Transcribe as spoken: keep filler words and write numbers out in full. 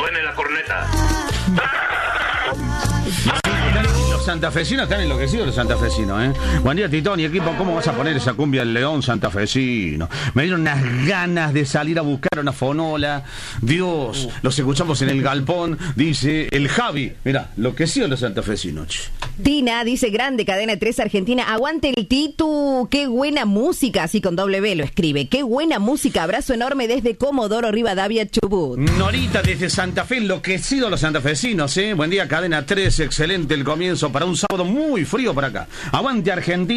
Suene la corneta. Los santafesinos están enloquecidos, los santafesinos, ¿eh? Buen día, Titón y equipo. ¿Cómo vas a poner esa cumbia del León santafesino? Me dieron unas ganas de salir a buscar una fonola. Dios, los escuchamos en el galpón. Dice el Javi. Mirá, lo que sí los santafesinos. Tina dice, grande cadena tres Argentina. Aguante el Titu. Qué buena música. Así con doble B lo escribe. Qué buena música. Abrazo enorme desde Comodoro Rivadavia, Chubut. Norita desde Santa Fe. Enloquecidos los santafesinos, ¿eh? Buen día, cadena tres. Excelente el comienzo para un sábado muy frío por acá. Aguante Argentina.